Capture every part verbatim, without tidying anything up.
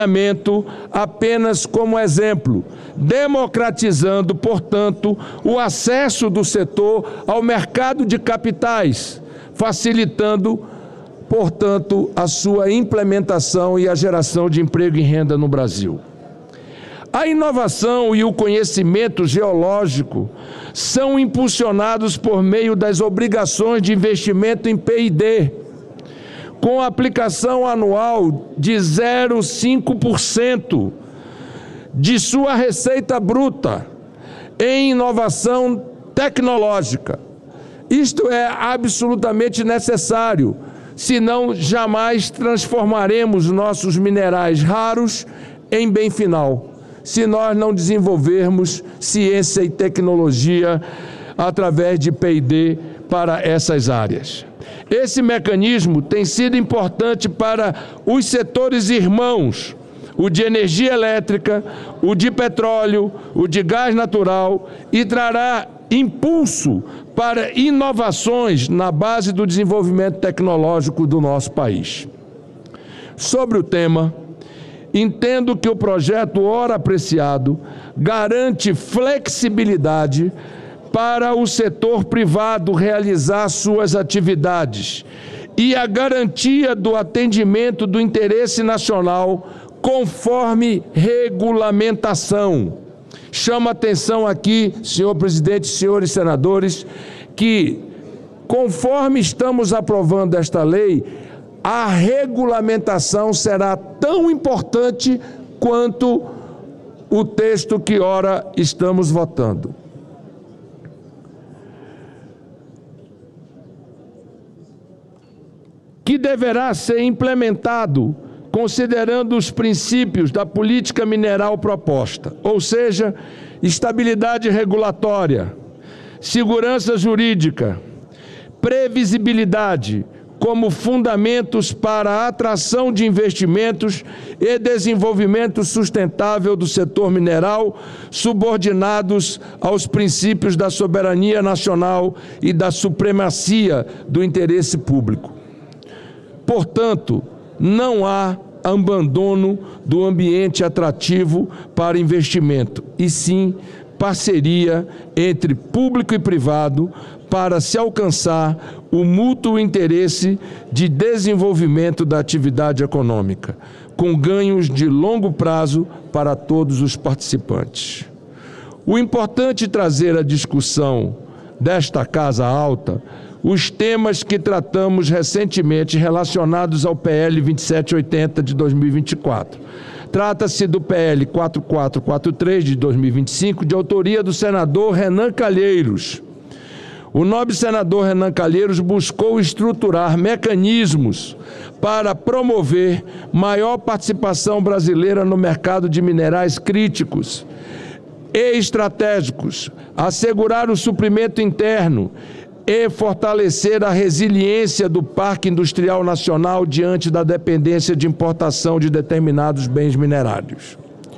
apenas como exemplo, democratizando, portanto, o acesso do setor ao mercado de capitais, facilitando, portanto, a sua implementação e a geração de emprego e renda no Brasil. A inovação e o conhecimento geológico são impulsionados por meio das obrigações de investimento em P e D, com aplicação anual de zero vírgula cinco por cento de sua receita bruta em inovação tecnológica. Isto é absolutamente necessário, senão jamais transformaremos nossos minerais raros em bem final, se nós não desenvolvermos ciência e tecnologia através de P e D para essas áreas. Esse mecanismo tem sido importante para os setores irmãos, o de energia elétrica, o de petróleo, o de gás natural, e trará impulso para inovações na base do desenvolvimento tecnológico do nosso país. Sobre o tema, entendo que o projeto, ora apreciado, garante flexibilidade para o setor privado realizar suas atividades e a garantia do atendimento do interesse nacional conforme regulamentação. Chama atenção aqui, senhor presidente, senhores senadores, que conforme estamos aprovando esta lei, a regulamentação será tão importante quanto o texto que ora estamos votando. Que deverá ser implementado considerando os princípios da política mineral proposta, ou seja, estabilidade regulatória, segurança jurídica, previsibilidade como fundamentos para a atração de investimentos e desenvolvimento sustentável do setor mineral, subordinados aos princípios da soberania nacional e da supremacia do interesse público. Portanto, não há abandono do ambiente atrativo para investimento, e sim parceria entre público e privado para se alcançar o mútuo interesse de desenvolvimento da atividade econômica, com ganhos de longo prazo para todos os participantes. O importante é trazer à discussão desta Casa Alta os temas que tratamos recentemente relacionados ao P L vinte e sete oitenta de dois mil e vinte e quatro. Trata-se do P L quatro quatro quatro três de dois mil e vinte e cinco, de autoria do senador Renan Calheiros. O nobre senador Renan Calheiros buscou estruturar mecanismos para promover maior participação brasileira no mercado de minerais críticos e estratégicos, assegurar o suprimento interno e fortalecer a resiliência do Parque Industrial Nacional diante da dependência de importação de determinados bens minerários.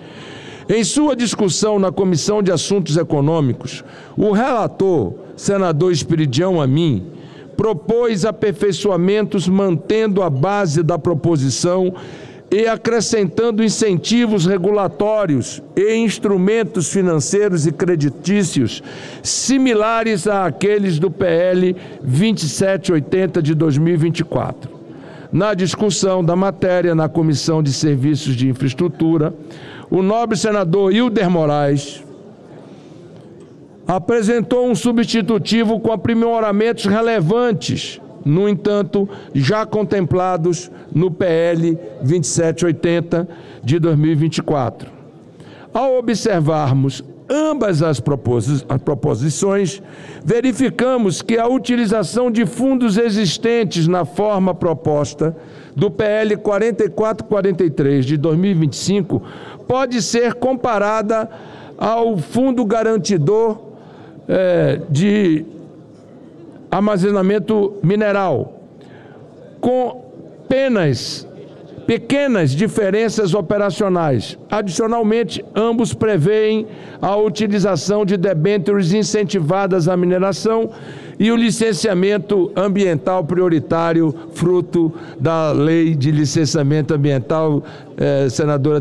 Em sua discussão na Comissão de Assuntos Econômicos, o relator, senador Esperidião Amin, propôs aperfeiçoamentos mantendo a base da proposição e acrescentando incentivos regulatórios e instrumentos financeiros e creditícios similares àqueles do P L vinte e sete oitenta de dois mil e vinte e quatro. Na discussão da matéria na Comissão de Serviços de Infraestrutura, o nobre senador Hilder Moraes apresentou um substitutivo com aprimoramentos relevantes, no entanto, já contemplados no P L vinte e sete oitenta de dois mil e vinte e quatro. Ao observarmos ambas as proposições, verificamos que a utilização de fundos existentes na forma proposta do P L quarenta e quatro quarenta e três de dois mil e vinte e cinco pode ser comparada ao Fundo Garantidor eh, de Armazenamento Mineral, com penas pequenas diferenças operacionais. Adicionalmente, ambos prevêem a utilização de debêntures incentivadas à mineração e o licenciamento ambiental prioritário, fruto da Lei de Licenciamento Ambiental, eh, senadora